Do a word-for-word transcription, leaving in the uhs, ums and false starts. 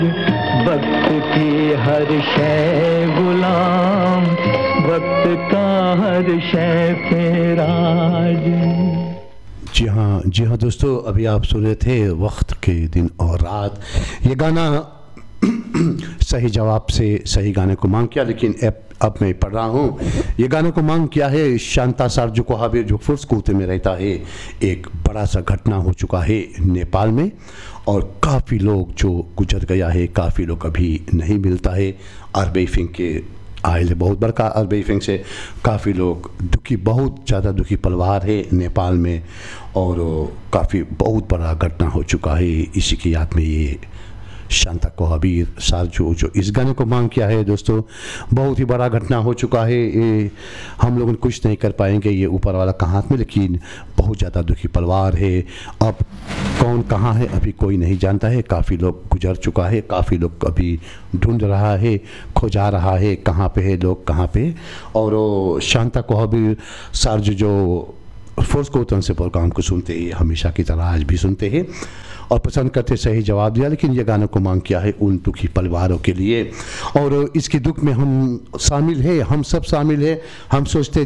वक्त की हर शय गुलाम, वक्त का हर शय फेराज। जी हाँ जी हाँ दोस्तों, अभी आप सुन रहे थे वक्त के दिन और रात। ये गाना सही जवाब से सही गाने को मांग किया, लेकिन अब अब मैं पढ़ रहा हूँ। ये गाने को मांग किया है शांता सारजू को हावे, जो फुर्सकूते में रहता है। एक बड़ा सा घटना हो चुका है नेपाल में, और काफ़ी लोग जो गुजर गया है, काफ़ी लोग अभी नहीं मिलता है। अरबई फिंग के आयल बहुत बड़का अरबई फिंग से काफ़ी लोग दुखी, बहुत ज़्यादा दुखी परिवार है नेपाल में, और काफ़ी बहुत बड़ा घटना हो चुका है। इसी की याद में ये शांता कोहाबीर सारजू जो इस गाने को मांग किया है दोस्तों। बहुत ही बड़ा घटना हो चुका है, ये हम लोग कुछ नहीं कर पाएंगे, ये ऊपर वाला का हाथ में, लेकिन बहुत ज़्यादा दुखी परिवार है। अब कौन कहाँ है अभी कोई नहीं जानता है। काफ़ी लोग गुजर चुका है, काफ़ी लोग अभी ढूंढ रहा है, खोजा रहा है कहाँ पे है लोग, कहाँ पे। और वो शांता कोहाबीर सारजू जो फोर्स को उतन से प्रोग्राम को सुनते हैं, हमेशा की तरह आज भी सुनते हैं और पसंद करते, सही जवाब दिया। लेकिन ये गानों को मांग किया है उन दुखी परिवारों के लिए, और इसके दुख में हम शामिल है, हम सब शामिल है। हम सोचते